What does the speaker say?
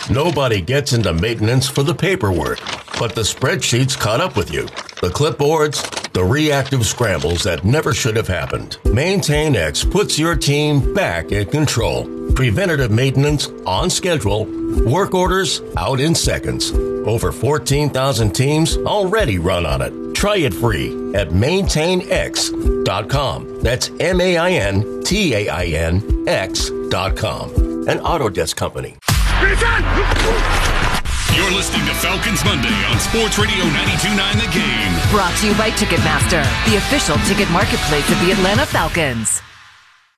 Nobody gets into maintenance for the paperwork, but the spreadsheets caught up with you. The clipboards, the reactive scrambles that never should have happened. MaintainX puts your team back in control. Preventative maintenance on schedule. Work orders out in seconds. Over 14,000 teams already run on it. Try it free at maintainx.com. That's MaintainX.com. An Autodesk company. You're listening to Falcons Monday on Sports Radio 92.9 The Game. Brought to you by Ticketmaster, the official ticket marketplace of the Atlanta Falcons.